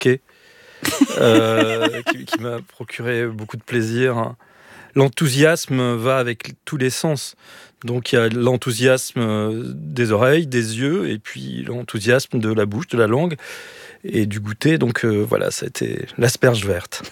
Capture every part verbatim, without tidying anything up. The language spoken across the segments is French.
marqué, euh, qui, qui m'a procuré beaucoup de plaisir. L'enthousiasme va avec tous les sens. Donc il y a l'enthousiasme des oreilles, des yeux, et puis l'enthousiasme de la bouche, de la langue et du goûter. Donc euh, voilà, c'était l'asperge verte.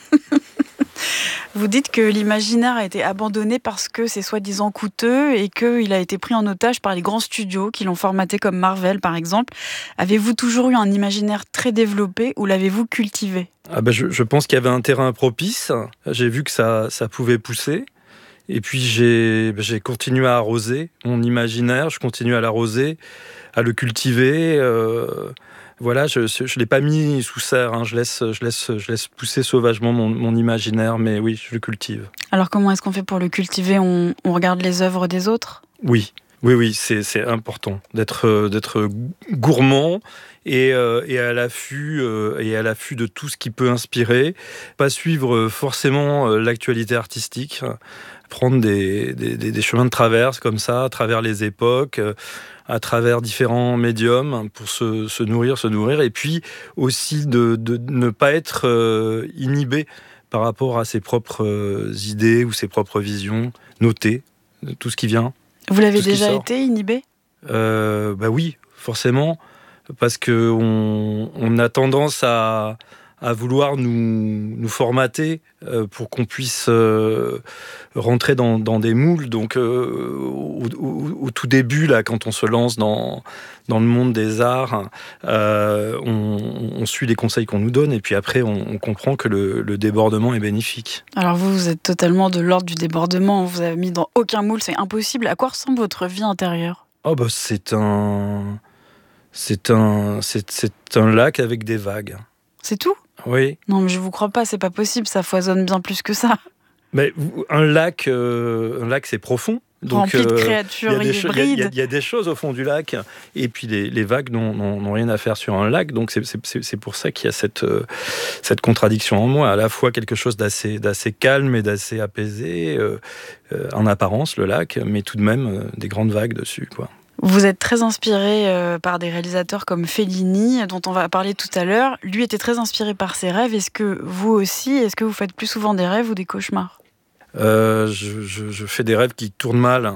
Vous dites que l'imaginaire a été abandonné parce que c'est soi-disant coûteux et qu'il a été pris en otage par les grands studios qui l'ont formaté comme Marvel par exemple. Avez-vous toujours eu un imaginaire très développé ou l'avez-vous cultivé ? Ah ben je, je pense qu'il y avait un terrain propice. J'ai vu que ça, ça pouvait pousser. Et puis j'ai, j'ai continué à arroser mon imaginaire, je continue à l'arroser, à le cultiver. Euh, voilà, je ne l'ai pas mis sous serre, hein. je, laisse, je, laisse, je laisse pousser sauvagement mon, mon imaginaire, mais oui, je le cultive. Alors comment est-ce qu'on fait pour le cultiver ? on, on regarde les œuvres des autres ? Oui, oui, oui, c'est, c'est important d'être, d'être gourmand et, euh, et, à l'affût, euh, et à l'affût de tout ce qui peut inspirer. Pas suivre forcément l'actualité artistique, prendre des, des, des chemins de traverse comme ça, à travers les époques, à travers différents médiums pour se, se nourrir, se nourrir, et puis aussi de, de ne pas être euh, inhibé par rapport à ses propres euh, idées ou ses propres visions, noter tout ce qui vient. Vous l'avez déjà été inhibé ? euh, Bah oui, forcément, parce qu'on on a tendance à... à vouloir nous, nous formater euh, pour qu'on puisse euh, rentrer dans, dans des moules. Donc, euh, au, au, au tout début, là, quand on se lance dans, dans le monde des arts, euh, on, on suit les conseils qu'on nous donne et puis après, on, on comprend que le, le débordement est bénéfique. Alors vous, vous êtes totalement de l'ordre du débordement. On vous a mis dans aucun moule, c'est impossible. À quoi ressemble votre vie intérieure ? Oh bah, c'est un... C'est un, c'est, c'est un lac avec des vagues. C'est tout ? Oui. Non, mais je vous crois pas, c'est pas possible, ça foisonne bien plus que ça. Mais un lac, euh, un lac, c'est profond. Donc, rempli de créatures euh, hybrides. Il y, y, y a des choses au fond du lac, et puis les, les vagues n'ont, n'ont, n'ont rien à faire sur un lac. Donc c'est, c'est, c'est pour ça qu'il y a cette, euh, cette contradiction en moi. À la fois quelque chose d'assez, d'assez calme et d'assez apaisé, euh, euh, en apparence, le lac, mais tout de même euh, des grandes vagues dessus, quoi. Vous êtes très inspiré euh, par des réalisateurs comme Fellini, dont on va parler tout à l'heure. Lui était très inspiré par ses rêves. Est-ce que vous aussi, est-ce que vous faites plus souvent des rêves ou des cauchemars ? euh, je, je, je fais des rêves qui tournent mal.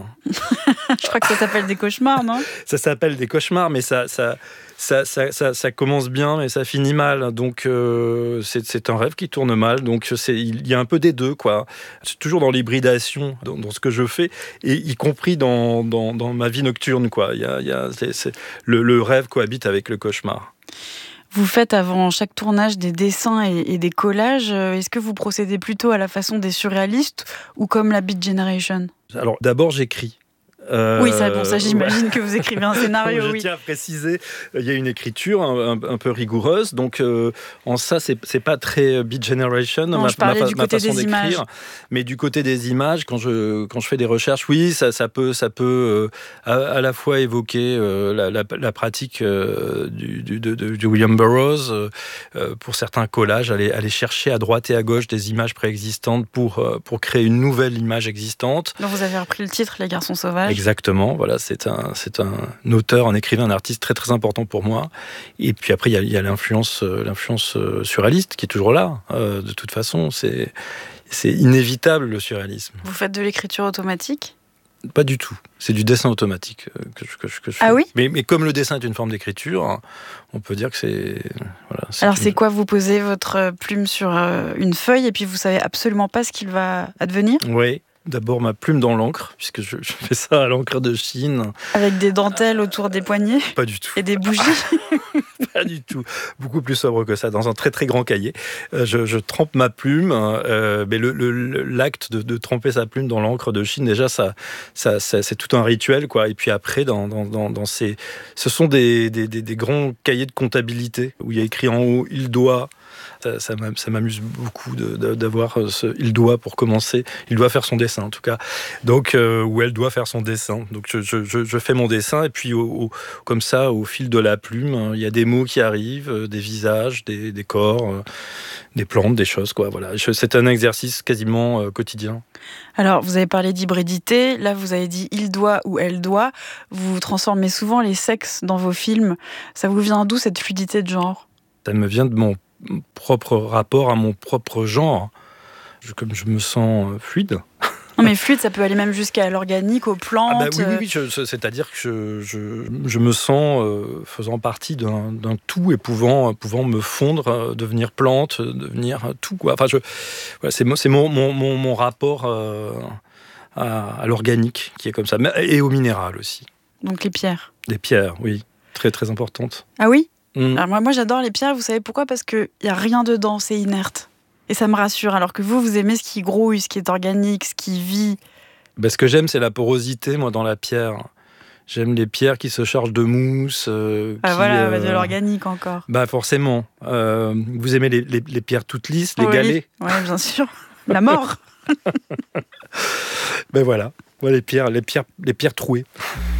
Je crois que ça s'appelle des cauchemars, non ? Ça s'appelle des cauchemars, mais ça, ça, ça, ça, ça, ça commence bien, mais ça finit mal. Donc, euh, c'est, c'est un rêve qui tourne mal. Donc, c'est, il y a un peu des deux, quoi. C'est toujours dans l'hybridation, dans, dans ce que je fais, et y compris dans, dans, dans ma vie nocturne, quoi. Il y a, il y a, c'est, c'est, le, le rêve cohabite avec le cauchemar. Vous faites avant chaque tournage des dessins et, et des collages. Est-ce que vous procédez plutôt à la façon des surréalistes ou comme la Beat Generation ? Alors, d'abord, j'écris. Euh, oui, ça, bon, ça j'imagine que vous écrivez un scénario. Je oui. tiens à préciser, il y a une écriture un, un, un peu rigoureuse, donc euh, en ça, c'est, c'est pas très Beat Generation, non, ma, je parlais ma, du ma côté façon des d'écrire. Images. Mais du côté des images, quand je, quand je fais des recherches, oui, ça, ça peut, ça peut euh, à, à la fois évoquer euh, la, la, la pratique euh, du, du, de, de, de William Burroughs, euh, pour certains collages, aller, aller chercher à droite et à gauche des images préexistantes pour, euh, pour créer une nouvelle image existante. Donc vous avez repris le titre, Les Garçons Sauvages. Exactement, voilà. C'est un, c'est un auteur, un écrivain, un artiste très très important pour moi. Et puis après, il y a, il y a l'influence, l'influence surréaliste qui est toujours là. Euh, de toute façon, c'est, c'est inévitable le surréalisme. Vous faites de l'écriture automatique ? Pas du tout. C'est du dessin automatique que je, que je, que je fais. Ah oui ? mais, mais comme le dessin est une forme d'écriture, on peut dire que c'est... Voilà, c'est Alors une... c'est quoi ? Vous posez votre plume sur une feuille et puis vous savez absolument pas ce qu'il va advenir ? Oui. D'abord ma plume dans l'encre, puisque je, je fais ça à l'encre de Chine. Avec des dentelles autour des poignets ? Pas du tout. Et des bougies ? Pas du tout. Beaucoup plus sobre que ça, dans un très très grand cahier. Euh, je, je trempe ma plume, euh, mais le, le, l'acte de, de tremper sa plume dans l'encre de Chine, déjà, ça, ça, ça, c'est tout un rituel, quoi. Et puis après, dans, dans, dans, dans ces... ce sont des, des, des, des grands cahiers de comptabilité, où il y a écrit en haut « il doit ». Ça, ça, ça m'amuse beaucoup de, de, d'avoir ce il doit pour commencer. Il doit faire son dessin en tout cas. Donc, euh, ou elle doit faire son dessin. Donc je, je, je fais mon dessin et puis au, au, comme ça, au fil de la plume, il y a des mots qui arrivent, des visages, des, des corps, des plantes, des choses, quoi. Voilà. C'est un exercice quasiment euh, quotidien. Alors, vous avez parlé d'hybridité. Là, vous avez dit il doit ou elle doit. Vous transformez souvent les sexes dans vos films. Ça vous vient d'où cette fluidité de genre ? Ça me vient de mon propre rapport à mon propre genre. Je, comme je me sens fluide. Non, mais fluide, ça peut aller même jusqu'à l'organique, aux plantes. Ah bah oui, oui, oui je, c'est-à-dire que je, je, je me sens euh, faisant partie d'un, d'un tout et pouvant, pouvant me fondre, euh, devenir plante, devenir tout, quoi. Enfin, je, voilà, c'est, c'est mon, mon, mon, mon rapport euh, à, à l'organique qui est comme ça, et au minéral aussi. Donc les pierres. Les pierres, oui, très très importantes. Ah oui mmh. Alors moi, moi, j'adore les pierres, vous savez pourquoi ? Parce qu'il n'y a rien dedans, c'est inerte. Et ça me rassure, alors que vous, vous aimez ce qui grouille, ce qui est organique, ce qui vit. Ben, ce que j'aime, c'est la porosité, moi, dans la pierre. J'aime les pierres qui se chargent de mousse. Euh, ah qui, voilà, euh, de l'organique encore. Bah forcément. Euh, vous aimez les, les, les pierres toutes lisses, les oui. galets ? Oui, bien sûr. La mort. Ben voilà, ouais, les pierres, les pierres, les pierres trouées.